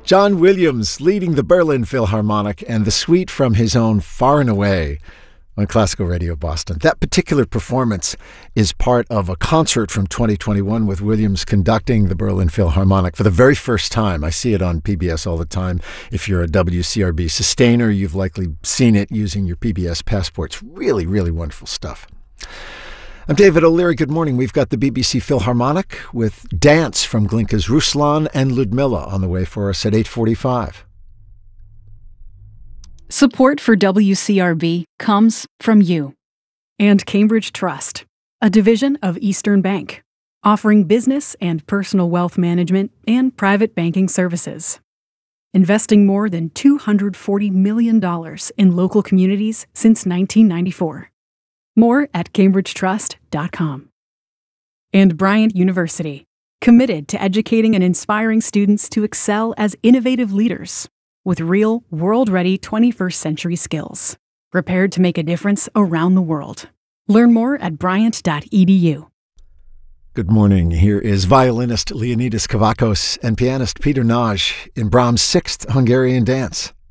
John Williams leading the Berlin Philharmonic and the suite from his own Far and Away on Classical Radio Boston. That particular performance is part of a concert from 2021 with Williams conducting the Berlin Philharmonic for the very first time. I see it on PBS all the time. If you're a WCRB sustainer, you've likely seen it using your PBS passports. Really, really wonderful stuff. I'm David O'Leary. Good morning. We've got the BBC Philharmonic with Dance from Glinka's Ruslan and Ludmilla on the way for us at 8:45. Support for WCRB comes from you. And Cambridge Trust, a division of Eastern Bank, offering business and personal wealth management and private banking services. Investing more than $240 million in local communities since 1994. More at cambridgetrust.com. And Bryant University, committed to educating and inspiring students to excel as innovative leaders with real, world-ready 21st century skills, prepared to make a difference around the world. Learn more at bryant.edu. Good morning. Here is violinist Leonidas Kavakos and pianist Peter Nagy in Brahms' Sixth Hungarian Dance.